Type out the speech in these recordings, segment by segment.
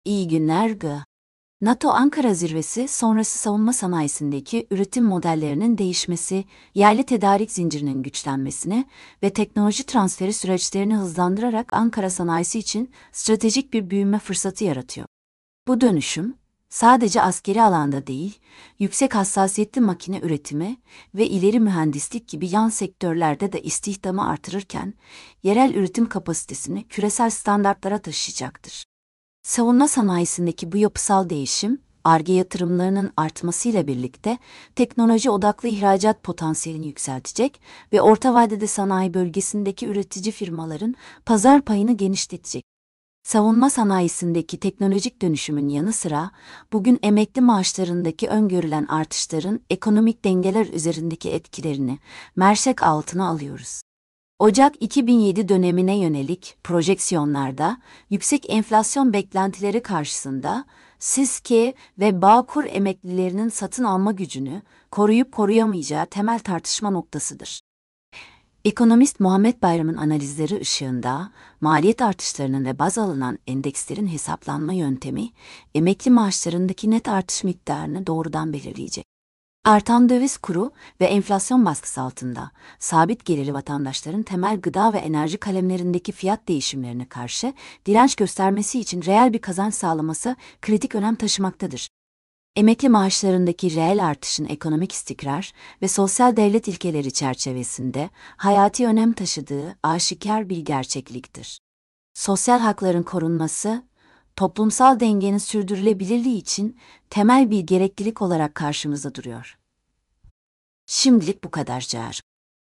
İyi günler NATO Ankara Zirvesi sonrası savunma sanayisindeki üretim modellerinin değişmesi, yerli tedarik zincirinin güçlenmesine ve teknoloji transferi süreçlerini hızlandırarak Ankara sanayisi için stratejik bir büyüme fırsatı yaratıyor. Bu dönüşüm, sadece askeri alanda değil, yüksek hassasiyetli makine üretimi ve ileri mühendislik gibi yan sektörlerde de istihdamı artırırken, yerel üretim kapasitesini küresel standartlara taşıyacaktır. Savunma sanayisindeki bu yapısal değişim, Ar-Ge yatırımlarının artmasıyla birlikte teknoloji odaklı ihracat potansiyelini yükseltecek ve orta vadede sanayi bölgesindeki üretici firmaların pazar payını genişletecek. Savunma sanayisindeki teknolojik dönüşümün yanı sıra, bugün emekli maaşlarındaki öngörülen artışların ekonomik dengeler üzerindeki etkilerini mercek altına alıyoruz. Ocak 2007 dönemine yönelik projeksiyonlarda yüksek enflasyon beklentileri karşısında SİSK ve Bağkur emeklilerinin satın alma gücünü koruyup koruyamayacağı temel tartışma noktasıdır. Ekonomist Muhammed Bayram'ın analizleri ışığında maliyet artışlarının ve baz alınan endekslerin hesaplanma yöntemi emekli maaşlarındaki net artış miktarını doğrudan belirleyecek. Artan döviz kuru ve enflasyon baskısı altında, sabit gelirli vatandaşların temel gıda ve enerji kalemlerindeki fiyat değişimlerine karşı direnç göstermesi için reel bir kazanç sağlaması kritik önem taşımaktadır. Emekli maaşlarındaki reel artışın ekonomik istikrar ve sosyal devlet ilkeleri çerçevesinde hayati önem taşıdığı aşikar bir gerçekliktir. Sosyal hakların korunması, toplumsal dengenin sürdürülebilirliği için temel bir gereklilik olarak karşımıza duruyor. Şimdilik bu kadar Car.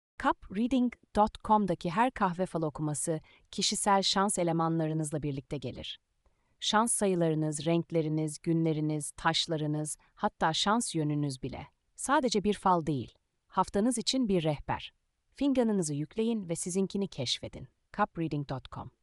Cupreading.com'daki her kahve falı okuması kişisel şans elemanlarınızla birlikte gelir. Şans sayılarınız, renkleriniz, günleriniz, taşlarınız, hatta şans yönünüz bile. Sadece bir fal değil, haftanız için bir rehber. Fincanınızı yükleyin ve sizinkini keşfedin. Cupreading.com